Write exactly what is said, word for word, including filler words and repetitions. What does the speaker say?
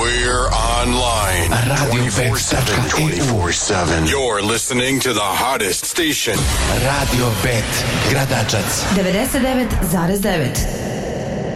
We're online. radio bet dot e u twenty-four seven. You're listening to the hottest station. Radio Bet, Gradačac. devedeset devet zarez devet.